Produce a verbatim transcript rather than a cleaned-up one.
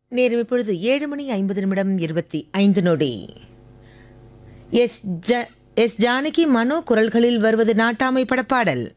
நேரம் இப்பொழுது ஏழு மணி ஐம்பது நிமிடம் இருபத்தி ஐந்து நொடி. எஸ் ஜ எஸ் ஜானகி மனோ குரல்களில் வருவது நாட்டாமை படப்பாடல்.